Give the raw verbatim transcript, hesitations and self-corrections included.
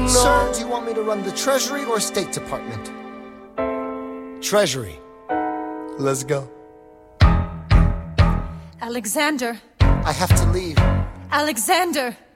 Sir, do you want me to run the Treasury or State Department? Treasury. Let's go. Alexander. I have to leave. Alexander.